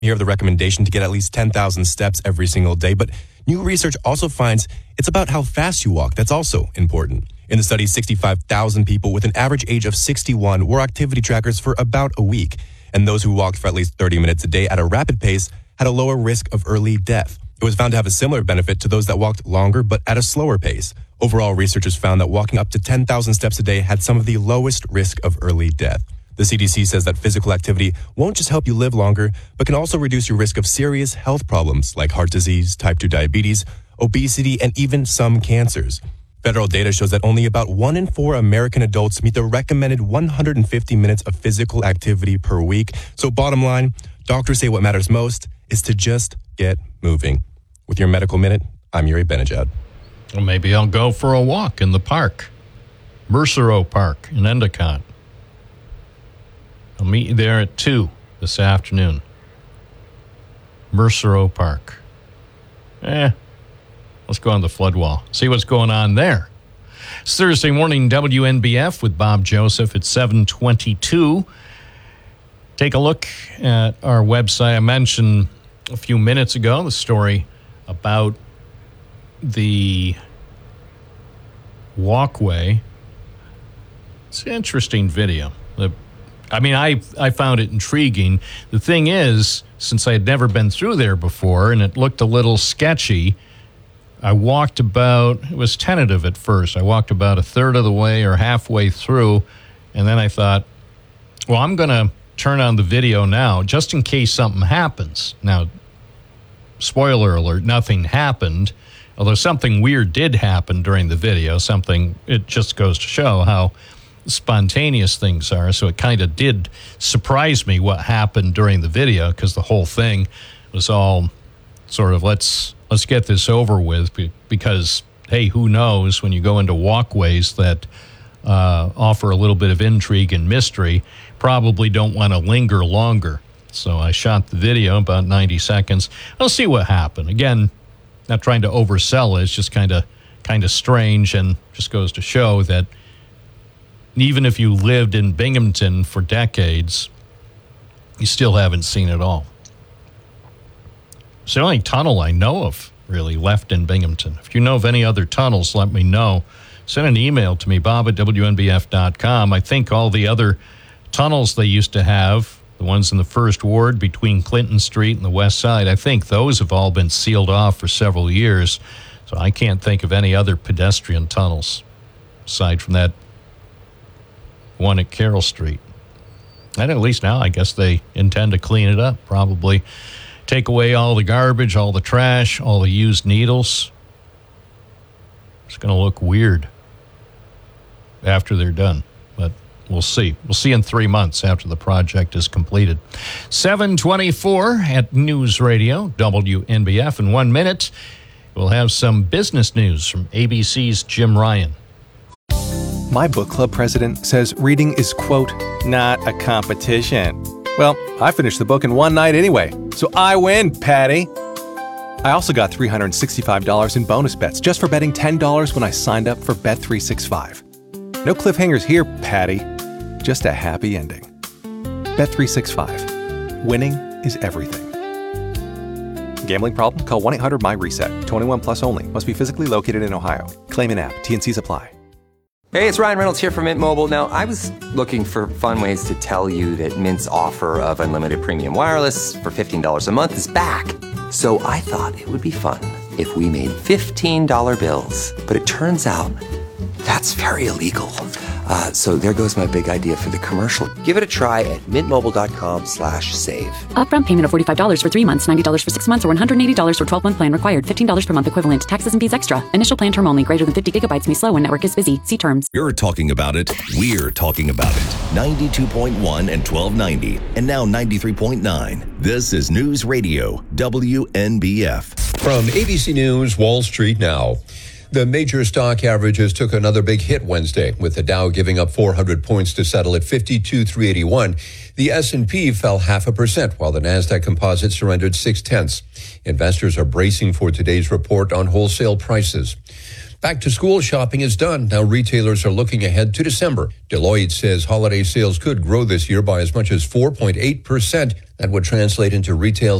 Hear of the recommendation to get at least 10,000 steps every single day, but new research also finds it's about how fast you walk that's also important. In the study, 65,000 people with an average age of 61 wore activity trackers for about a week, and those who walked for at least 30 minutes a day at a rapid pace had a lower risk of early death. It was found to have a similar benefit to those that walked longer but at a slower pace. Overall, researchers found that walking up to 10,000 steps a day had some of the lowest risk of early death. The CDC says that physical activity won't just help you live longer, but can also reduce your risk of serious health problems like heart disease, type 2 diabetes, obesity, and even some cancers. Federal data shows that only about 1 in 4 American adults meet the recommended 150 minutes of physical activity per week. So bottom line, doctors say what matters most is to just get moving. With your Medical Minute, I'm Yuri Benajad. Well, maybe I'll go for a walk in the park. Mercero Park in Endicott. I'll meet you there at 2 this afternoon. Mercero Park. Let's go on the flood wall. See what's going on there. It's Thursday morning, WNBF with Bob Joseph at 7:22. Take a look at our website. I mentioned a few minutes ago the story about the walkway. It's an interesting video. I found it intriguing. The thing is, since I had never been through there before and it looked a little sketchy, I walked it was tentative at first. I walked about a third of the way or halfway through, and then I thought, well, I'm going to turn on the video now just in case something happens. Now, spoiler alert, nothing happened, although something weird did happen during the video. It just goes to show how spontaneous things are. So it kind of did surprise me what happened during the video, because the whole thing was all sort of let's get this over with, because, hey, who knows, when you go into walkways that offer a little bit of intrigue and mystery, probably don't want to linger longer. So I shot the video, about 90 seconds. I'll see what happened. Again, not trying to oversell it. It's just kind of strange, and just goes to show that even if you lived in Binghamton for decades, you still haven't seen it all. It's the only tunnel I know of, really, left in Binghamton. If you know of any other tunnels, let me know. Send an email to me, bob@WNBF.com. I think all the other tunnels they used to have, the ones in the First Ward between Clinton Street and the West Side, I think those have all been sealed off for several years. So I can't think of any other pedestrian tunnels aside from that one at Carroll Street. And at least now I guess they intend to clean it up, probably take away all the garbage, all the trash, all the used needles. It's going to look weird after they're done, but we'll see. We'll see in 3 months after the project is completed. 7:24 at News Radio, WNBF. In 1 minute, we'll have some business news from ABC's Jim Ryan. My book club president says reading is, quote, not a competition. Well, I finished the book in one night anyway, so I win, Patty. I also got $365 in bonus bets just for betting $10 when I signed up for Bet365. No cliffhangers here, Patty. Just a happy ending. Bet365. Winning is everything. Gambling problem? Call 1-800-MY-RESET. 21 plus only. Must be physically located in Ohio. Claim in app. T&Cs apply. Hey, it's Ryan Reynolds here from Mint Mobile. Now, I was looking for fun ways to tell you that Mint's offer of unlimited premium wireless for $15 a month is back. So I thought it would be fun if we made $15 bills. But it turns out that's very illegal. So there goes my big idea for the commercial. Give it a try at mintmobile.com/save. Upfront payment of $45 for 3 months, $90 for 6 months, or $180 for 12-month plan required. $15 per month equivalent. Taxes and fees extra. Initial plan term only. Greater than 50 gigabytes may slow when network is busy. See terms. You're talking about it. We're talking about it. 92.1 and 1290. And now 93.9. This is News Radio, WNBF. From ABC News, Wall Street Now. The major stock averages took another big hit Wednesday, with the Dow giving up 400 points to settle at 52,381. The S&P fell 0.5%, while the Nasdaq Composite surrendered 0.6. Investors are bracing for today's report on wholesale prices. Back to school shopping is done. Now retailers are looking ahead to December. Deloitte says holiday sales could grow this year by as much as 4.8%. That would translate into retail